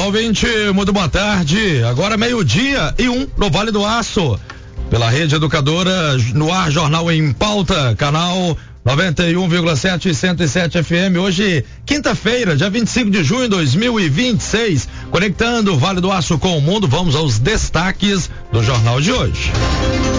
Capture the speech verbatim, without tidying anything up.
ouvinte, muito boa tarde. Agora meio-dia e um no Vale do Aço. Pela Rede Educadora, no ar, Jornal em Pauta, canal noventa e um vírgula sete e cento e sete F M. Hoje, quinta-feira, dia vinte e cinco de junho de dois mil e vinte e seis. Conectando o Vale do Aço com o mundo, vamos aos destaques do jornal de hoje.